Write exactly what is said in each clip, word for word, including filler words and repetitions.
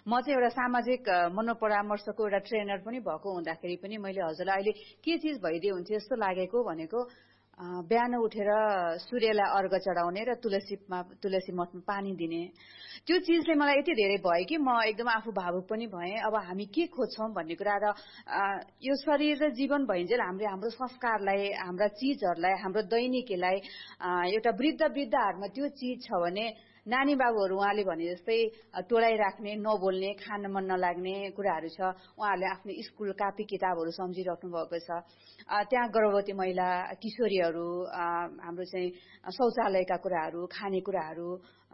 म चाहिँ एउटा सामाजिक मनोपरामर्शको एउटा ट्रेनर पनि भएको हुँदाखेरि पनि मैले हजुरलाई अहिले के चिज भइदियो हुन्थ्यो जस्तो लागेको भनेको बिहान उठेर सूर्यलाई अर्घ चढाउने र तुलसीमा तुलसी मठमा पानी दिने त्यो चिजले मलाई यति धेरै भयो कि म एकदम आफू भावुक पनि भएँ। अब हामी के खोज्छौँ भन्ने कुरा र यो शरीर र जीवन भइन्जेल हामीले हाम्रो संस्कारलाई, हाम्रा चिजहरूलाई, हाम्रो दैनिकीलाई एउटा वृद्ध वृद्धहरूमा त्यो चिज छ भने नानी बाबुहरू उहाँले भने जस्तै टोलाइ राख्ने, नबोल्ने, खान मन नलाग्ने कुराहरू छ। उहाँहरूले आफ्नो स्कुल कापी किताबहरू सम्झिराख्नु भएको छ। त्यहाँ गर्भवती महिला, किशोरीहरू, हाम्रो चाहिँ शौचालयका कुराहरू, खानेकुराहरू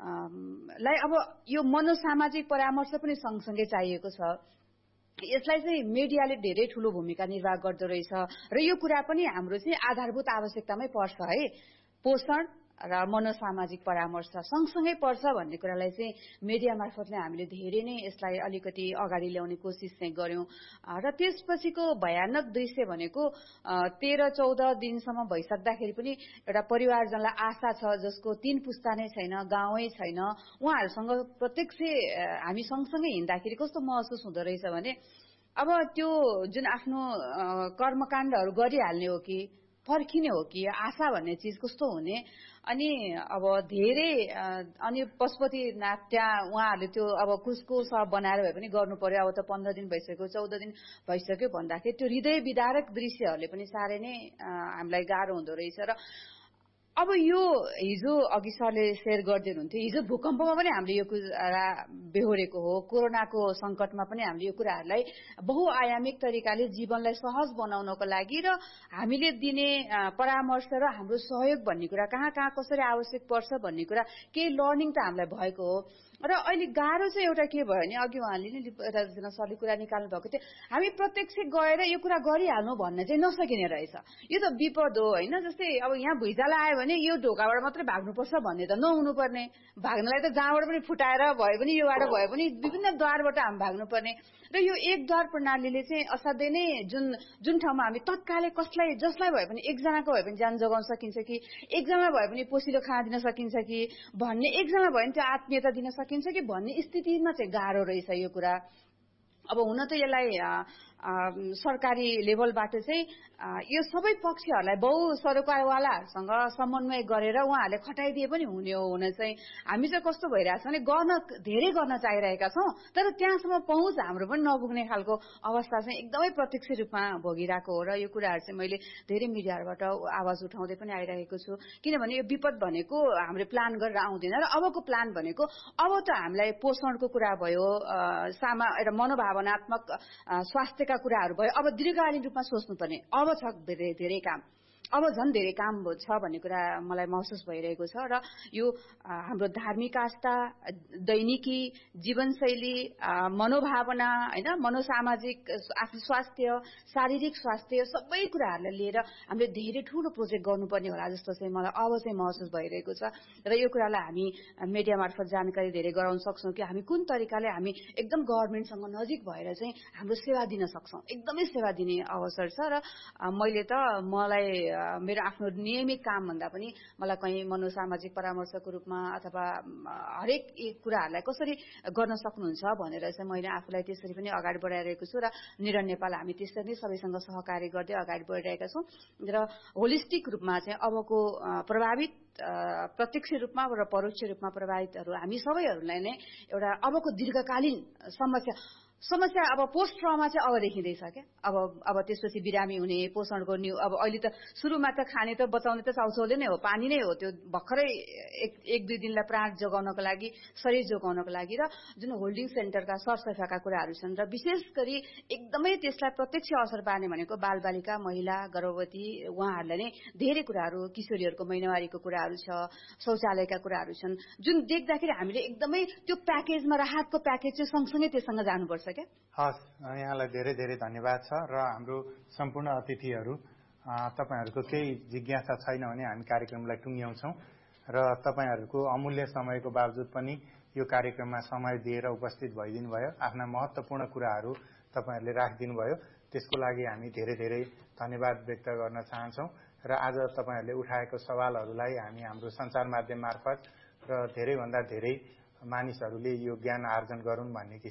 लाई अब यो मनोसामाजिक परामर्श पनि सँगसँगै चाहिएको छ। यसलाई चाहिँ मिडियाले धेरै ठूलो भूमिका निर्वाह गर्दो रहेछ र यो कुरा पनि हाम्रो चाहिँ आधारभूत आवश्यकतामै पर्छ है। पोषण र मनोसामाजिक परामर्श सँगसँगै पर्छ भन्ने कुरालाई चाहिँ मिडिया मार्फतले हामीले धेरै नै यसलाई अलिकति अगाडि ल्याउने कोसिस चाहिँ गर्यौं र त्यसपछिको भयानक दृश्य भनेको तेह्र चौध दिनसम्म भइसक्दाखेरि पनि एउटा परिवारजनलाई आशा छ जसको तीन पुस्ता नै छैन, गाउँै छैन, उहाँहरूसँग प्रत्यक्ष हामी सँगसँगै हिँड्दाखेरि कस्तो महसुस हुँदो रहेछ भने अब त्यो जुन आफ्नो कर्मकाण्डहरू गरिहाल्ने हो कि फर्किने हो कि आशा भन्ने चिज कस्तो हुने। अनि अब धेरै अनि पशुपतिनाथ त्यहाँ उहाँहरूले त्यो अब कुसको सब बनाएर भए पनि गर्नु पर्यो। अब त पन्ध्र दिन भइसक्यो, चौध दिन भइसक्यो भन्दाखेरि त्यो हृदय विदारक दृश्यहरूले पनि साह्रै नै हामीलाई गाह्रो हुँदो रहेछ। र अब यो हिजो अघि सरले सेयर गरिदिनुहुन्थ्यो, हिजो भूकम्पमा पनि हामीले यो कुरा बेहोरेको हो, कोरोनाको संकटमा पनि हामीले यो कुराहरूलाई बहुआयामिक तरिकाले जीवनलाई सहज बनाउनको लागि र हामीले दिने परामर्श र हाम्रो सहयोग भन्ने कुरा कहाँ कहाँ कसरी आवश्यक पर्छ भन्ने कुरा केही लर्निङ त हामीलाई भएको हो। र अहिले गाह्रो चाहिँ एउटा के भयो भने अघि उहाँले नि एउटा सरले कुरा निकाल्नु भएको थियो, हामी प्रत्यक्ष गएर यो कुरा गरिहाल्नु भन्न चाहिँ नसकिने रहेछ। यो त विपद हो होइन। जस्तै अब यहाँ भुइँचालो आयो भने यो ढोकाबाट मात्रै भाग्नुपर्छ भन्ने त नहुनु पर्ने। भाग्नलाई त जहाँबाट पनि फुटाएर भए पनि योबाट भए पनि विभिन्न द्वारबाट हामी भाग्नुपर्ने र यो एक द्वार प्रणालीले चाहिँ असाध्यै नै जुन जुन ठाउँमा हामी तत्कालै कसलाई जसलाई भए पनि एकजनाको भए पनि ज्यान जोगाउन सकिन्छ कि एकजनालाई भए पनि पोसिलो खाना दिन सकिन्छ कि भन्ने, एकजना भए पनि त्यो आत्मीयता दिन सकिन्छ कि भन्ने स्थितिमा चाहिँ गाह्रो रहेछ यो कुरा। अब हुन त यसलाई सरकारी लेभलबाट चाहिँ यो सबै पक्षहरूलाई बहु सरोकारवालाहरूसँग समन्वय गरेर उहाँहरूले खटाइदिए पनि हुने हो। हुन चाहिँ हामी चाहिँ कस्तो भइरहेछ भने गर्न धेरै गर्न चाहिरहेका छौँ तर त्यहाँसम्म पहुँच हाम्रो पनि नपुग्ने खालको अवस्था चाहिँ एकदमै प्रत्यक्ष रूपमा भोगिरहेको हो। र यो कुराहरू चाहिँ मैले धेरै मिडियाहरूबाट आवाज उठाउँदै पनि आइरहेको छु। किनभने यो विपद भनेको हामीले प्लान गरेर आउँदैन र अबको प्लान भनेको अब त हामीलाई पोषणको कुरा भयो, सामा एउटा मनोभावनात्मक स्वास्थ्यका कुराहरू भयो। अब दीर्घकालीन रूपमा सोच्नुपर्ने अब छ धेरै धेरै काम, अब झन् धेरै काम छ भन्ने कुरा मलाई महसुस भइरहेको छ। र यो हाम्रो धार्मिक आस्था, दैनिकी जीवनशैली, मनोभावना होइन, मनोसामाजिक आफ्नो स्वास्थ्य, शारीरिक स्वास्थ्य सबै कुराहरूलाई लिएर हामीले धेरै ठूलो प्रोजेक्ट गर्नुपर्ने होला जस्तो चाहिँ मलाई अब चाहिँ महसुस भइरहेको छ। र यो कुरालाई हामी मिडिया मार्फत जानकारी धेरै गराउन सक्छौँ कि हामी कुन तरिकाले हामी एकदम गभर्नमेन्टसँग नजिक भएर चाहिँ हाम्रो सेवा दिन सक्छौँ। एकदमै सेवा दिने अवसर छ। र मैले त मलाई मेरो आफ्नो नियमित काम भन्दा पनि मलाई कहीँ मनोसामाजिक परामर्शको रूपमा अथवा हरेक कुराहरूलाई कसरी गर्न सक्नुहुन्छ भनेर चाहिँ मैले आफूलाई त्यसरी पनि अगाडि बढाइरहेको छु। र निरन नेपाल हामी त्यसरी नै सबैसँग सहकार्य गर्दै अगाडि बढिरहेका छौँ। र होलिस्टिक रूपमा चाहिँ अबको प्रभावित प्रत्यक्ष रूपमा र परोक्ष रूपमा प्रभावितहरू हामी सबैहरूलाई नै एउटा अबको दीर्घकालीन समस्या समस्या अब पोस्ट ट्रमा चाहिँ अब देखिँदैछ क्या। अब अब त्यसपछि बिरामी हुने, पोषणको न्यू अब अहिले त सुरुमा त खाने त बचाउने त चाउचाउले नै हो, पानी नै हो। त्यो भर्खरै एक एक दुई दिनलाई प्राण जोगाउनको लागि, शरीर जोगाउनको लागि र जुन होल्डिङ सेन्टरका सरसफाइका कुराहरू छन् र विशेष गरी एकदमै त्यसलाई प्रत्यक्ष असर पार्ने भनेको बालबालिका, महिला, गर्भवती उहाँहरूलाई नै धेरै कुराहरू, किशोरीहरूको महिनावारीको कुराहरू छ, शौचालयका कुराहरू छन् जुन देख्दाखेरि हामीले एकदमै त्यो प्याकेजमा राहतको प्याकेज चाहिँ सँगसँगै त्यससँग जानुपर्छ। हस्, यहाँलाई धेरै धेरै धन्यवाद छ। र हाम्रो सम्पूर्ण अतिथिहरू, तपाईहरूको केही जिज्ञासा छैन भने हामी कार्यक्रमलाई टुङ्ग्याउँछौँ र तपाईहरूको अमूल्य समयको बावजुद पनि यो कार्यक्रममा समय दिएर उपस्थित भइदिनु भयो, आफ्ना महत्त्वपूर्ण कुराहरू तपाईहरूले राखिदिनु भयो। त्यसको लागि हामी धेरै धेरै धन्यवाद व्यक्त गर्न चाहन्छौँ। र आज तपाईहरूले उठाएको सवालहरूलाई हामी हाम्रो सञ्चार माध्यम मार्फत र धेरैभन्दा धेरै मानिसहरूले यो ज्ञान आर्जन गरून् भन्ने